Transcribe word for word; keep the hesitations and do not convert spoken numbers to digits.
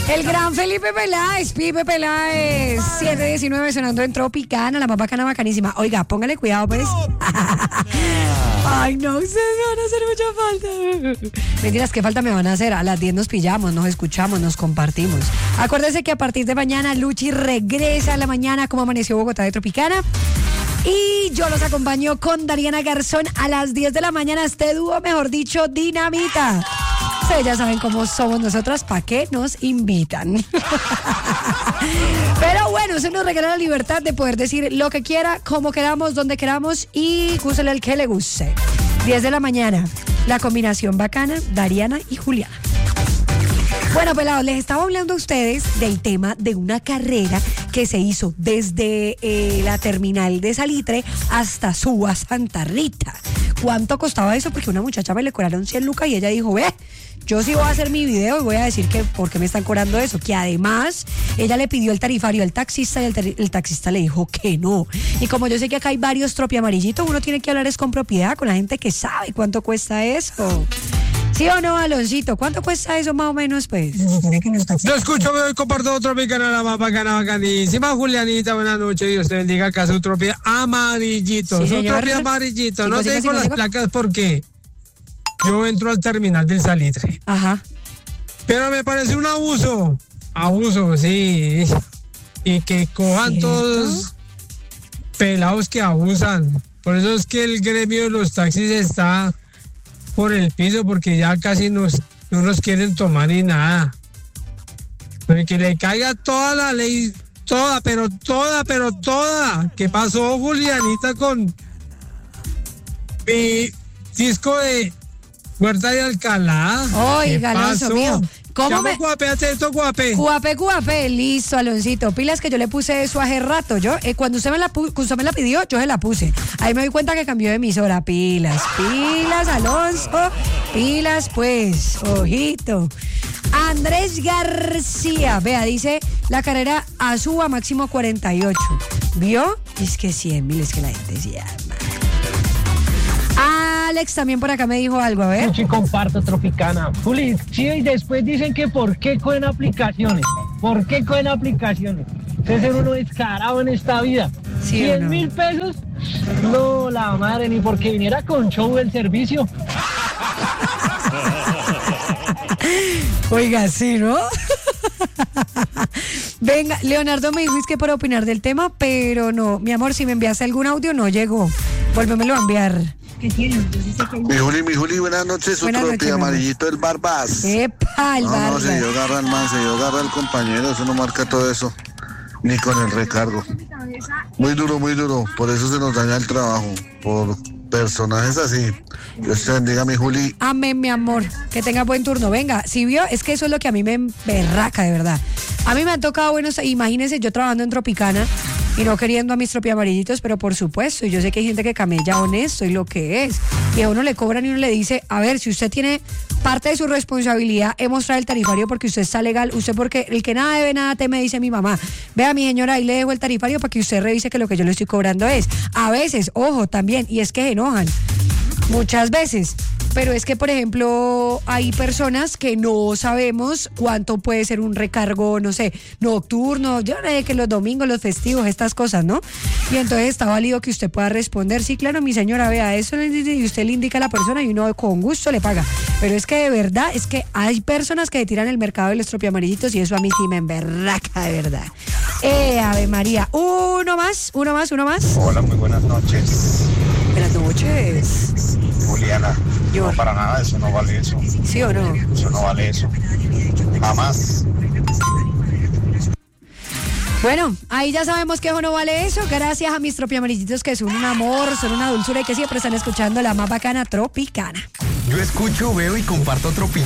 El gran Felipe Peláez, Pipe Peláez, siete diecinueve sonando en Tropicana, la más bacana, bacanísima. Oiga, póngale cuidado, pues. Ay, no, ustedes me van a hacer mucha falta. Mentiras, ¿qué falta me van a hacer? A las diez nos pillamos, nos escuchamos, nos compartimos. Acuérdense que a partir de mañana Luchi regresa a la mañana como amaneció Bogotá de Tropicana. Y yo los acompaño con Dariana Garzón a las diez de la mañana. Este dúo, mejor dicho, dinamita. Ustedes ya saben cómo somos nosotras, ¿para qué nos invitan? Pero bueno, eso nos regala la libertad de poder decir lo que quiera, como queramos, donde queramos y gústele el que le guste. diez de la mañana, la combinación bacana, Dariana y Juliana. Bueno, pelados, les estaba hablando a ustedes del tema de una carrera que se hizo desde eh, la terminal de Salitre hasta Suba Santa Rita. ¿Cuánto costaba eso? Porque una muchacha me le cobraron cien lucas y ella dijo, ve, yo sí voy a hacer mi video y voy a decir que por qué me están cobrando eso. Que además, ella le pidió el tarifario al taxista y el, tar- el taxista le dijo que no. Y como yo sé que acá hay varios tropiamarillitos, uno tiene que hablar es con propiedad, con la gente que sabe cuánto cuesta eso. ¿Sí o no, Aloncito? ¿Cuánto cuesta eso más o menos, pues? Yo escucho, me comparto Tropicana, la más bacana, bacanísima. Julianita, buenas noches. Dios te bendiga acá, su tropia amarillito. Sí, su señor. tropia amarillito. Sí, no consigo, tengo sí, las consigo. placas porque yo entro al terminal del Salitre. Ajá. Pero me parece un abuso. Abuso, sí. Y que cojan ¿Cierto? todos pelados que abusan. Por eso es que el gremio de los taxis está por el piso, porque ya casi nos, no nos quieren tomar ni nada. Pero que le caiga toda la ley, toda, pero toda, pero toda. ¿Qué pasó, Julianita, con mi disco de Huerta de Alcalá? Oiga, ¿Qué Alonso pasó? mío, ¿cómo Llamo me...? Guapé, hace esto, Guapé. Cuape, cuape, listo, Aloncito. Pilas que yo le puse eso hace rato. Yo, eh, cuando usted me la pu- cuando usted me la pidió, yo se la puse. Ahí me doy cuenta que cambió de emisora. Pilas, pilas, Alonso. Pilas, pues, ojito. Andrés García, vea, dice la carrera a suba máximo cuarenta y ocho. ¿Vio? Es que cien mil, es que la gente se llama. Alex también por acá me dijo algo, a ver. Mucho y comparto Tropicana. Juli, sí, y después dicen que por qué cogen aplicaciones. ¿Por qué cogen aplicaciones? Ese ser uno descarado en esta vida. Sí, ¿o ¿cien no? mil pesos? No, la madre, ni porque viniera con show del servicio. Oiga, sí, ¿no? Venga, Leonardo me dijo es que para opinar del tema, pero no, mi amor, si me enviaste algún audio no llegó. Vuélvemelo a enviar. Mi Juli, mi Juli, buenas noches, su Buenas tropia noches, mi amor. amarillito el Barbas. ¡Epa, el No, no, barba! se dio garra al man, se dio garra al compañero, eso no marca todo eso, ni con el recargo. Muy duro, muy duro, por eso se nos daña el trabajo, por personajes así. Dios te bendiga, mi Juli. Amén, mi amor. Que tenga buen turno. Venga, si vio, es que eso es lo que a mí me berraca, de verdad. A mí me han tocado buenos, imagínense, yo trabajando en Tropicana y no queriendo a mis tropiamarillitos, pero por supuesto, y yo sé que hay gente que camella honesto y lo que es. Y a uno le cobran y uno le dice, a ver, si usted tiene parte de su responsabilidad es mostrar el tarifario porque usted está legal, usted porque el que nada debe, nada teme, dice mi mamá. Vea, mi señora, ahí le dejo el tarifario para que usted revise que lo que yo le estoy cobrando es. A veces, ojo, también, y es que se enojan. Muchas veces, pero es que, por ejemplo, hay personas que no sabemos cuánto puede ser un recargo, no sé, nocturno, yo no sé, que los domingos, los festivos, estas cosas, ¿no? Y entonces está válido que usted pueda responder, sí, claro, mi señora, vea, eso y usted le indica a la persona y uno con gusto le paga. Pero es que de verdad, es que hay personas que tiran el mercado de los tropiamarillitos y eso a mí sí me emberraca, de verdad. Eh, Ave María, uno más, uno más, uno más. Hola, muy buenas noches. Buenas noches. Juliana, Yo. no para nada, eso no vale eso. ¿Sí o no? Eso no vale eso. Jamás. Bueno, ahí ya sabemos que eso no vale eso. Gracias a mis tropiamarillitos que son un amor, son una dulzura y que siempre están escuchando la más bacana Tropicana. Yo escucho, veo y comparto Tropicana.